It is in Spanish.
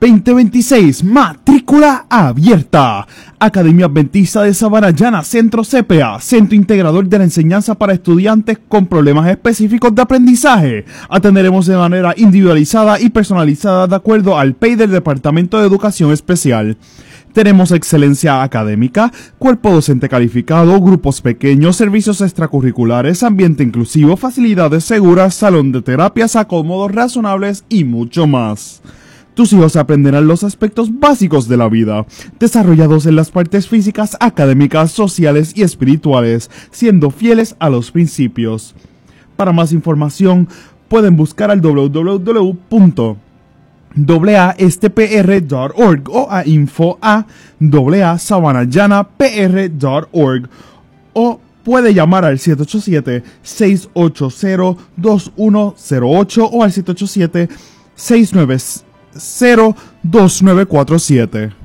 2026, matrícula abierta. Academia Adventista de Sabana Llana, Centro CPA, Centro Integrador de la Enseñanza para Estudiantes con Problemas Específicos de Aprendizaje. Atenderemos de manera individualizada y personalizada de acuerdo al PEI del Departamento de Educación Especial. Tenemos excelencia académica, cuerpo docente calificado, grupos pequeños, servicios extracurriculares, ambiente inclusivo, facilidades seguras, salón de terapias, acomodos razonables y mucho más. Tus hijos aprenderán los aspectos básicos de la vida, desarrollados en las partes físicas, académicas, sociales y espirituales, siendo fieles a los principios. Para más información, pueden buscar al www.aastpr.org o a info@sabanallanapr.org o puede llamar al 787-680-2108 o al 787-690-2947.